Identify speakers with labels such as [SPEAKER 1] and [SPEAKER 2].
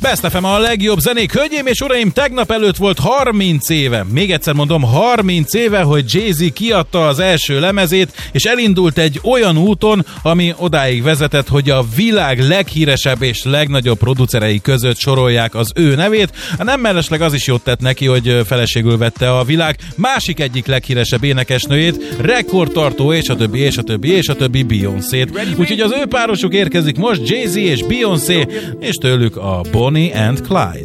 [SPEAKER 1] Best FM a legjobb zenék. Hölgyeim és uraim, tegnap előtt volt 30 éve, még egyszer mondom, 30 éve, hogy Jay-Z kiadta az első lemezét, és elindult egy olyan úton, ami odáig vezetett, hogy a világ leghíresebb és legnagyobb producerei között sorolják az ő nevét. Nem mellesleg az is jót tett neki, hogy feleségül vette a világ másik egyik leghíresebb énekesnőjét, rekordtartó és a többi Beyoncét. Úgyhogy az ő párosuk érkezik most, Jay-Z és Beyoncé, és tőlük a Bonnie and Clyde.